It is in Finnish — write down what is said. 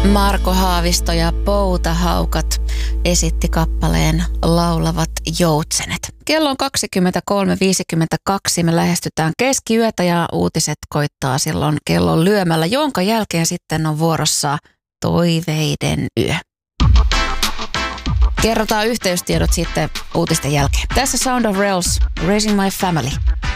Marko Haavisto ja Poutahaukat esitti kappaleen Laulavat joutsenet. Kello on 23.52. Me lähestytään keskiyötä ja uutiset koittaa silloin kellon lyömällä, jonka jälkeen sitten on vuorossa Toiveiden yö. Kerrotaan yhteystiedot sitten uutisten jälkeen. Tässä Sound of Rails, Raising My Family.